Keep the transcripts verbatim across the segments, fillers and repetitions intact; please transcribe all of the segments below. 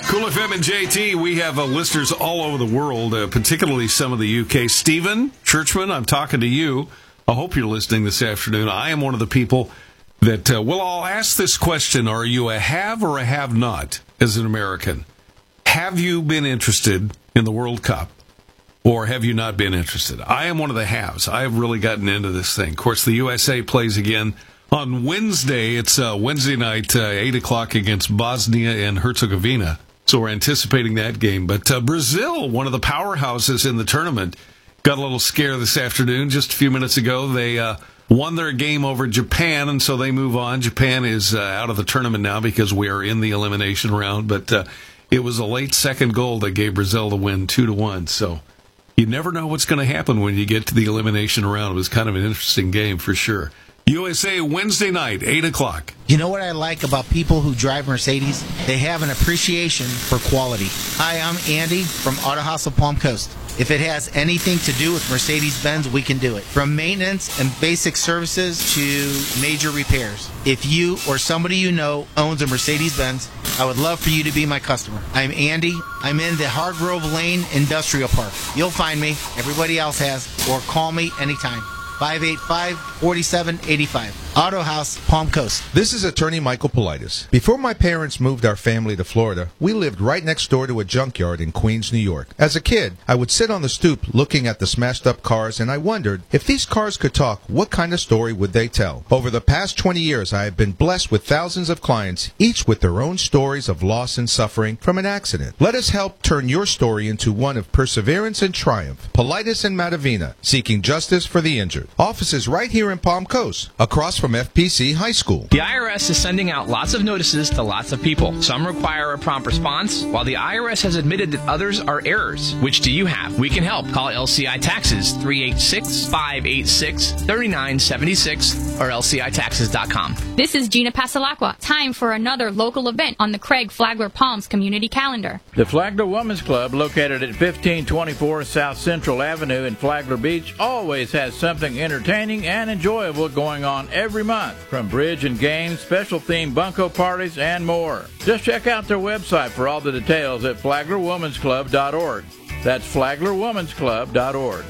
Cool F M and J T, we have uh, listeners all over the world, uh, particularly some of the U K. Stephen Churchman, I'm talking to you. I hope you're listening this afternoon. I am one of the people that, uh, well, I'll ask this question. Are you a have or a have not as an American? Have you been interested in the World Cup or have you not been interested? I am one of the haves. I have really gotten into this thing. Of course, the U S A plays again on Wednesday. It's uh, Wednesday night, uh, eight o'clock against Bosnia and Herzegovina. So we're anticipating that game. But uh, Brazil, one of the powerhouses in the tournament, got a little scare this afternoon. Just a few minutes ago, they uh, won their game over Japan, and so they move on. Japan is uh, out of the tournament now because we are in the elimination round. But uh, it was a late second goal that gave Brazil the win two to one. So you never know what's going to happen when you get to the elimination round. It was kind of an interesting game for sure. U S A Wednesday night, eight o'clock. You know what I like about people who drive Mercedes? They have an appreciation for quality. Hi, I'm Andy from Auto House of Palm Coast. If it has anything to do with Mercedes-Benz, we can do it. From maintenance and basic services to major repairs. If you or somebody you know owns a Mercedes-Benz, I would love for you to be my customer. I'm Andy. I'm in the Hargrove Lane Industrial Park. You'll find me. Everybody else has. Or call me anytime. five eight five, four seven eight five. Auto House, Palm Coast. This is attorney Michael Politis. Before my parents moved our family to Florida, we lived right next door to a junkyard in Queens, New York. As a kid, I would sit on the stoop looking at the smashed up cars, and I wondered, if these cars could talk, what kind of story would they tell? Over the past twenty years, I have been blessed with thousands of clients, each with their own stories of loss and suffering from an accident. Let us help turn your story into one of perseverance and triumph. Politis and Matavina, seeking justice for the injured. Offices right here in Palm Coast, across from F P C High School. The I R S is sending out lots of notices to lots of people. Some require a prompt response, while the I R S has admitted that others are errors. Which do you have? We can help. Call L C I Taxes, three eight six, five eight six, three nine seven six or L C I taxes dot com. This is Gina Pasalacqua. Time for another local event on the Craig Flagler Palms community calendar. The Flagler Women's Club, located at fifteen twenty-four South Central Avenue in Flagler Beach, always has something entertaining and enjoyable going on every month, from bridge and games, special themed bunco parties, and more. Just check out their website for all the details at flagler womans club dot org. That's flagler womans club dot org.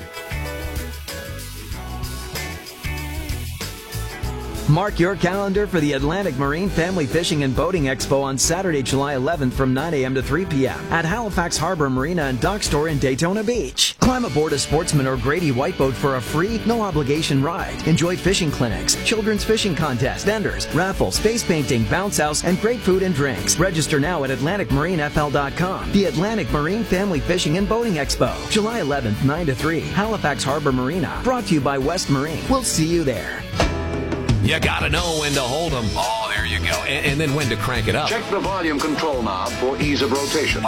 Mark your calendar for the Atlantic Marine Family Fishing and Boating Expo on Saturday, July eleventh from nine a.m. to three p.m. at Halifax Harbor Marina and Dock Store in Daytona Beach. Climb aboard a Sportsman or Grady White boat for a free, no-obligation ride. Enjoy fishing clinics, children's fishing contests, vendors, raffles, face painting, bounce house, and great food and drinks. Register now at atlantic marine f l dot com. The Atlantic Marine Family Fishing and Boating Expo, July eleventh, nine to three, Halifax Harbor Marina. Brought to you by West Marine. We'll see you there. You gotta know when to hold them. Oh, there you go. And, and then when to crank it up. Check the volume control knob for ease of rotation.